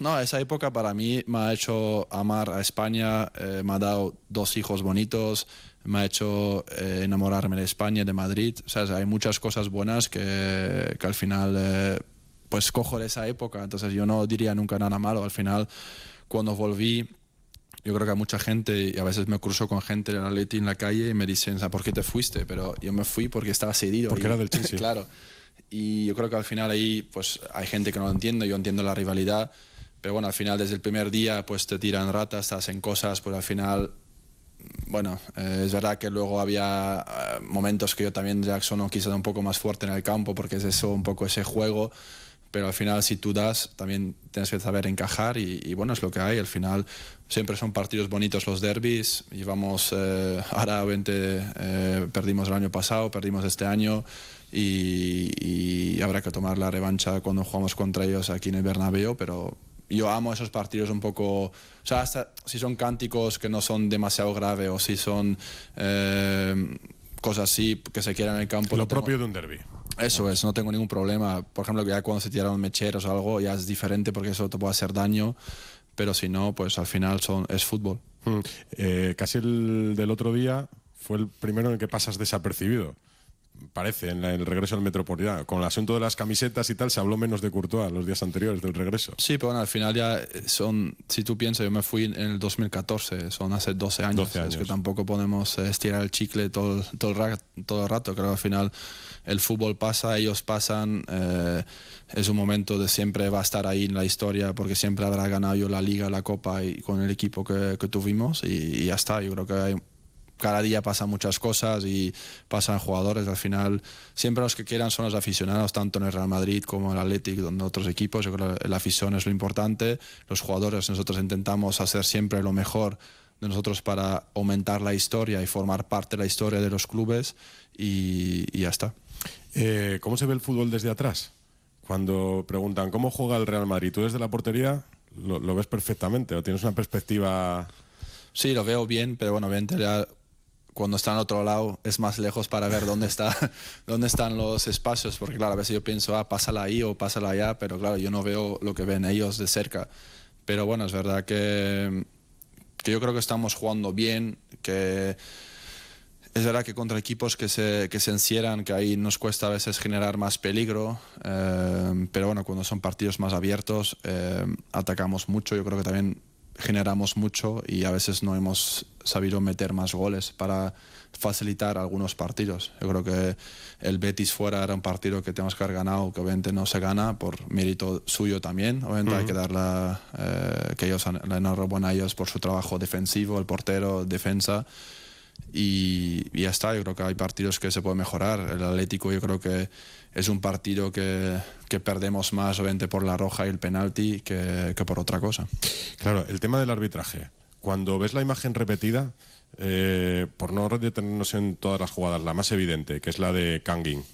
No, esa época para mí me ha hecho amar a España, me ha dado 2 hijos bonitos, me ha hecho enamorarme de España, de Madrid. O sea, hay muchas cosas buenas que al final pues cojo de esa época. Entonces yo no diría nunca nada malo. Al final, cuando volví, yo creo que hay mucha gente, y a veces me cruzo con gente del Atleti en la calle y me dicen, ¿por qué te fuiste? Pero yo me fui porque estaba cedido. Porque era del Chelsea. Claro. Y yo creo que al final ahí pues hay gente que no lo entiende, yo entiendo la rivalidad, pero bueno, al final desde el primer día pues te tiran ratas, te hacen cosas, pues al final, bueno, es verdad que luego había momentos que yo también, Jackson, quise dar un poco más fuerte en el campo porque es eso, un poco ese juego, pero al final si tú das también tienes que saber encajar y bueno, es lo que hay. Al final siempre son partidos bonitos los derbis, llevamos ahora 20, perdimos el año pasado, perdimos este año y habrá que tomar la revancha cuando jugamos contra ellos aquí en el Bernabéu, pero yo amo esos partidos un poco, o sea, hasta si son cánticos que no son demasiado graves o si son cosas así que se quieran en el campo. Lo propio de un derbi. Eso es, no tengo ningún problema. Por ejemplo, ya cuando se tiraron mecheros o algo ya es diferente porque eso te puede hacer daño, pero si no, pues al final es fútbol. Casi el del otro día fue el primero en el que pasas desapercibido. Parece, en el regreso al Metropolitano. Con el asunto de las camisetas y tal, se habló menos de Courtois los días anteriores del regreso. Sí, pero bueno, al final ya son, si tú piensas, yo me fui en el 2014, son hace 12 años. 12 años. Es que tampoco podemos estirar el chicle todo el rato. Creo que al final el fútbol pasa, ellos pasan. Es un momento de siempre va a estar ahí en la historia porque siempre habrá ganado yo la Liga, la Copa y con el equipo que tuvimos y ya está. Yo creo que cada día pasan muchas cosas y pasan jugadores. Al final, siempre los que quieran son los aficionados, tanto en el Real Madrid como en el Athletic, en otros equipos. Yo creo que la afición es lo importante. Los jugadores, nosotros intentamos hacer siempre lo mejor de nosotros para aumentar la historia y formar parte de la historia de los clubes y ya está. ¿Cómo se ve el fútbol desde atrás? Cuando preguntan ¿cómo juega el Real Madrid? ¿Tú desde la portería lo ves perfectamente o tienes una perspectiva...? Sí, lo veo bien, pero bueno, obviamente ya cuando está al otro lado es más lejos para ver dónde están los espacios, porque claro, a veces yo pienso, pásala ahí o pásala allá, pero claro, yo no veo lo que ven ellos de cerca. Pero bueno, es verdad que yo creo que estamos jugando bien, que es verdad que contra equipos que se encierran, que ahí nos cuesta a veces generar más peligro, pero bueno, cuando son partidos más abiertos, atacamos mucho. Yo creo que también generamos mucho y a veces no hemos sabido meter más goles para facilitar algunos partidos. Yo creo que el Betis fuera era un partido que tenemos que haber ganado, que obviamente no se gana por mérito suyo también. Obviamente hay que dar la enhorabuena a ellos por su trabajo defensivo, el portero, defensa. Y ya está, yo creo que hay partidos que se puede mejorar. El Atlético yo creo que es un partido que perdemos más obviamente por la roja y el penalti que por otra cosa. Claro, el tema del arbitraje. Cuando ves la imagen repetida, por no detenernos en todas las jugadas, la más evidente, que es la de Kangin,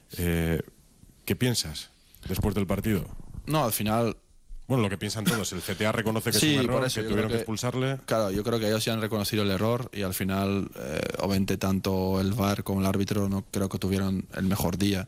¿qué piensas después del partido? No, al final... Bueno, lo que piensan todos, el CTA reconoce que sí, es un error, por eso, que tuvieron que expulsarle. Claro, yo creo que ellos ya han reconocido el error y al final, obviamente, tanto el VAR como el árbitro no creo que tuvieron el mejor día.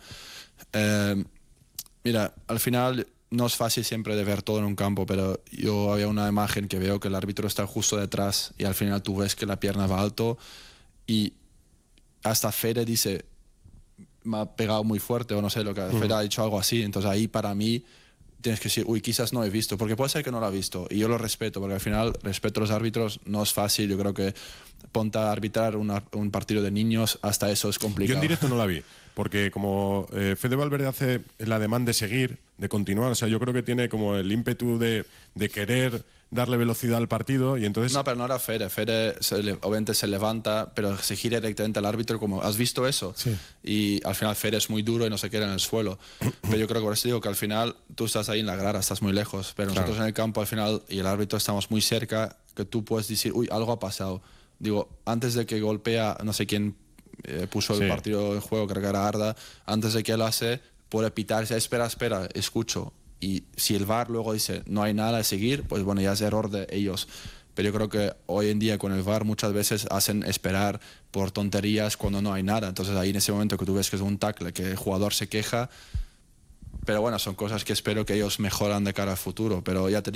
Mira, al final no es fácil siempre de ver todo en un campo, pero yo había una imagen que veo que el árbitro está justo detrás y al final tú ves que la pierna va alto y hasta Fede dice, me ha pegado muy fuerte o no sé, lo que Fede ha dicho algo así, entonces ahí para mí tienes que decir, quizás no he visto, porque puede ser que no lo ha visto, y yo lo respeto, porque al final respeto a los árbitros, no es fácil, yo creo que ponte a arbitrar un partido de niños, hasta eso es complicado. Yo en directo no la vi, porque como Fede Valverde hace el ademán de seguir, de continuar, o sea, yo creo que tiene como el ímpetu de querer darle velocidad al partido y entonces... No, pero no era Fede. Fede obviamente se levanta, pero se gira directamente al árbitro como, ¿has visto eso? Sí. Y al final Fede es muy duro y no se queda en el suelo. Pero yo creo que por eso digo que al final tú estás ahí en la grada, estás muy lejos, pero nosotros en el campo al final y el árbitro estamos muy cerca, que tú puedes decir, algo ha pasado. Digo, antes de que golpea, no sé quién puso el partido en juego, creo que era Arda, antes de que él hace, puede pitar, dice, espera, escucho. Y si el VAR luego dice no hay nada a seguir, pues bueno, ya es error de ellos. Pero yo creo que hoy en día con el VAR muchas veces hacen esperar por tonterías cuando no hay nada. Entonces ahí en ese momento que tú ves que es un tackle, que el jugador se queja, pero bueno, son cosas que espero que ellos mejoran de cara al futuro. Pero ya te